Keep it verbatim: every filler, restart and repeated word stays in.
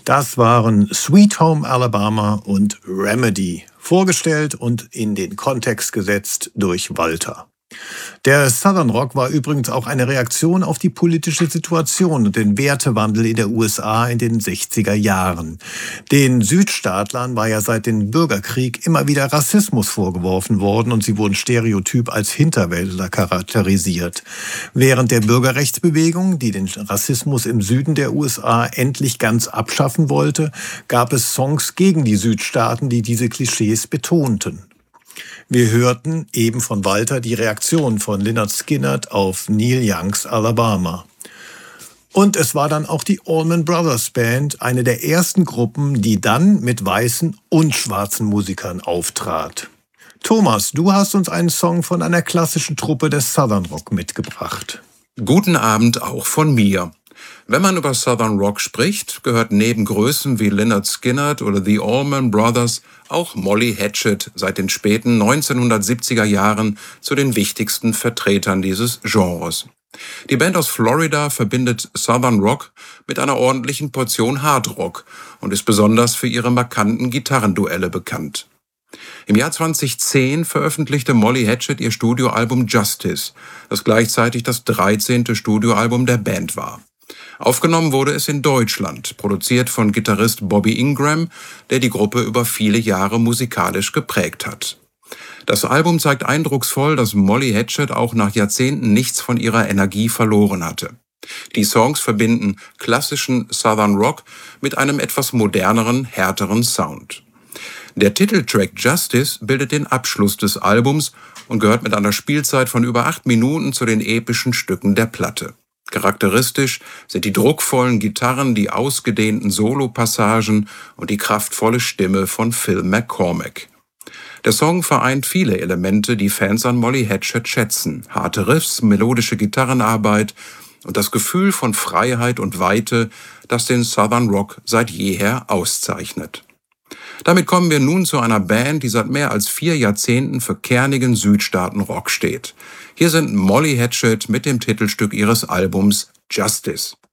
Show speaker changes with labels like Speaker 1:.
Speaker 1: Das waren Sweet Home Alabama und Remedy, vorgestellt und in den Kontext gesetzt durch Walter. Der Southern Rock war übrigens auch eine Reaktion auf die politische Situation und den Wertewandel in der U S A in den sechziger Jahren. Den Südstaatlern war ja seit dem Bürgerkrieg immer wieder Rassismus vorgeworfen worden und sie wurden stereotyp als Hinterwäldler charakterisiert. Während der Bürgerrechtsbewegung, die den Rassismus im Süden der U S A endlich ganz abschaffen wollte, gab es Songs gegen die Südstaaten, die diese Klischees betonten. Wir hörten eben von Walter die Reaktion von Lynyrd Skynyrd auf Neil Youngs Alabama. Und es war dann auch die Allman Brothers Band, eine der ersten Gruppen, die dann mit weißen und schwarzen Musikern auftrat. Thomas, du hast uns einen Song von einer klassischen Truppe des Southern Rock mitgebracht.
Speaker 2: Guten Abend auch von mir. Wenn man über Southern Rock spricht, gehört neben Größen wie Lynyrd Skynyrd oder The Allman Brothers auch Molly Hatchet seit den späten neunzehnhundertsiebziger Jahren zu den wichtigsten Vertretern dieses Genres. Die Band aus Florida verbindet Southern Rock mit einer ordentlichen Portion Hard Rock und ist besonders für ihre markanten Gitarrenduelle bekannt. Im Jahr zweitausendzehn veröffentlichte Molly Hatchet ihr Studioalbum Justice, das gleichzeitig das dreizehnte Studioalbum der Band war. Aufgenommen wurde es in Deutschland, produziert von Gitarrist Bobby Ingram, der die Gruppe über viele Jahre musikalisch geprägt hat. Das Album zeigt eindrucksvoll, dass Molly Hatchet auch nach Jahrzehnten nichts von ihrer Energie verloren hatte. Die Songs verbinden klassischen Southern Rock mit einem etwas moderneren, härteren Sound. Der Titeltrack Justice bildet den Abschluss des Albums und gehört mit einer Spielzeit von über acht Minuten zu den epischen Stücken der Platte. Charakteristisch sind die druckvollen Gitarren, die ausgedehnten Solopassagen und die kraftvolle Stimme von Phil McCormack. Der Song vereint viele Elemente, die Fans an Molly Hatchet schätzen: harte Riffs, melodische Gitarrenarbeit und das Gefühl von Freiheit und Weite, das den Southern Rock seit jeher auszeichnet. Damit kommen wir nun zu einer Band, die seit mehr als vier Jahrzehnten für kernigen Südstaaten-Rock steht. Hier sind Molly Hatchet mit dem Titelstück ihres Albums Justice.